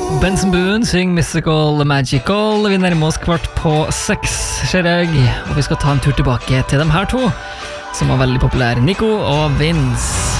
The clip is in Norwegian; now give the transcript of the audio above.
Benson Boone synger Mystical Magical. Vi nærmer oss 5:15, ser jeg. Og vi skal ta en tur tilbake til de her to, som var veldig populære, Nico og Vince.